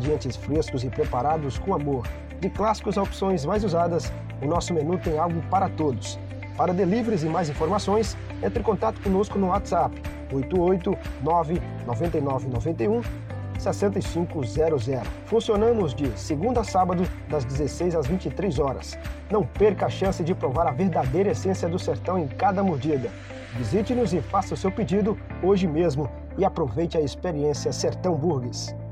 ingredientes frescos e preparados com amor. De clássicos a opções mais usadas, o nosso menu tem algo para todos. Para deliveries e mais informações, entre em contato conosco no WhatsApp 889-9991-6500. Funcionamos de segunda a sábado, das 16 às 23 horas. Não perca a chance de provar a verdadeira essência do sertão em cada mordida. Visite-nos e faça o seu pedido hoje mesmo e aproveite a experiência Sertão Burgers.